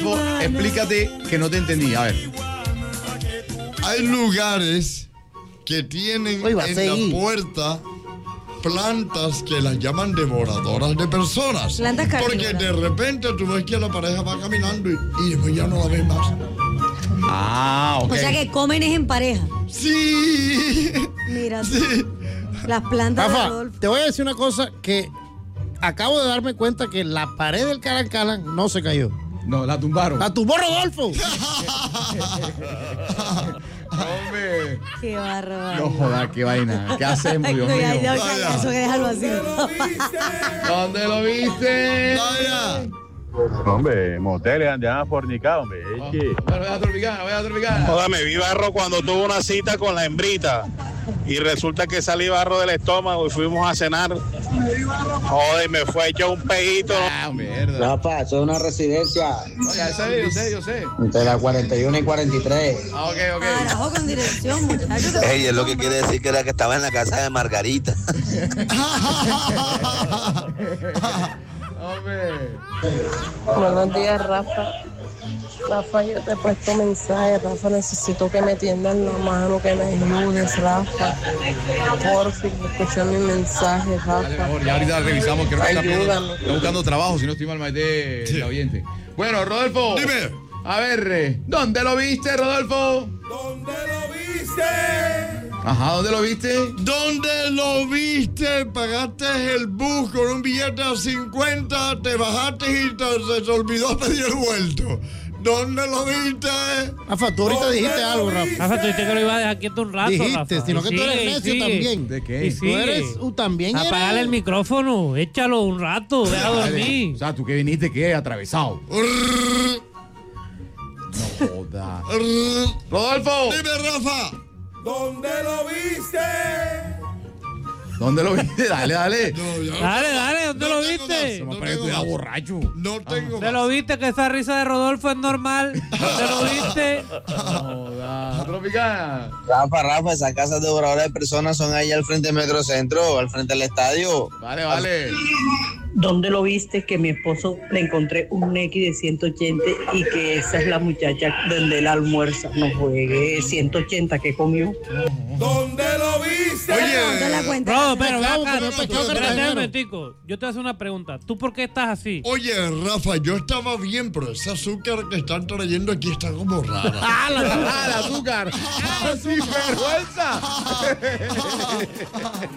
Rodolfo, explícate que no te entendí. A ver. Hay lugares que tienen en la puerta plantas que las llaman devoradoras de personas. Plantas carnívoras. Porque de repente tú ves que la pareja va caminando y después ya no la ves más. Ah, ok. O sea que comen es en pareja. Sí. Mira, Sí. las plantas de Rafa, Rodolfo. te voy a decir una cosa que acabo de darme cuenta que la pared del Calan no se cayó. No, la tumbaron. ¡La tumbó Rodolfo! Hombre. Qué barro. No jodas, qué vaina. ¿Qué hacemos, Dios No, mío? ya, eso que déjalo así. ¿Dónde lo viste? Vaya. Hombre, moteles andaban fornicados, hombre. Es que... No voy a tropicar. Joder, me vi barro cuando tuve una cita con la hembrita. Y resulta que salí barro del estómago y fuimos a cenar. Joder, me fue hecho un peito. Ah, mierda. Rafa, eso es una residencia Oye, yo sé. entre la 41 y 43. Ah, ok. Carajo, con dirección, muchachos. Ey, es lo que quiere decir que era que estaba en la casa de Margarita. Hombre. Buenos días, Rafa. Rafa, yo te he puesto mensaje. Rafa, necesito que me tiendan la mano, que me ayudes, Rafa. Por fin, escucha mi mensaje, Dale, Rafa. mejor, ya ahorita revisamos que Ayúdame. está buscando trabajo, si no estoy mal, Maite, el oyente. Bueno, Rodolfo. Dime. A ver, ¿dónde lo viste, Rodolfo? ¿Dónde lo viste? Ajá, ¿dónde lo viste? ¿Dónde lo viste? Pagaste el bus con un billete a 50, te bajaste y se te olvidó pedir el vuelto. ¿Dónde lo viste? Rafa, tú ahorita dijiste algo, Rafa. Rafa, tú dijiste que lo iba a dejar quieto un rato, Dijiste, Rafa. sino que Y tú eres sigue, y necio sigue. también. ¿De qué? Y Tú sigue. eres, también eres. Apágale el micrófono, échalo un rato, ve a dormir. O sea, ¿tú qué viniste? ¿Qué? Atravesado. No joda. Rodolfo. Dime, Rafa. ¿Dónde lo viste? Dale. Dale, ¿dónde lo viste? Se me parece que estuviera borracho. No tengo ¿Dónde más. lo viste? Que esa risa de Rodolfo es normal. ¿Dónde lo viste? No joda. Tropicana. Rafa, esas casas devoradoras de personas son ahí al frente del Metrocentro, al frente del estadio. Vale. ¿Dónde lo viste? Que mi esposo le encontré un X de 180 y que esa es la muchacha donde él almuerza. No juegue 180 que comió. ¿Dónde lo viste? Oye. la cuenta. Rodo, pero ven Pescado, acá, pero pescado espérate cartagenero. un momentico. Yo te voy a hacer una pregunta. ¿Tú por qué estás así? Oye, Rafa, yo estaba bien, pero ese azúcar que están trayendo aquí está como rara. ¡Ah, el azúcar! ¡Ah, sin vergüenza!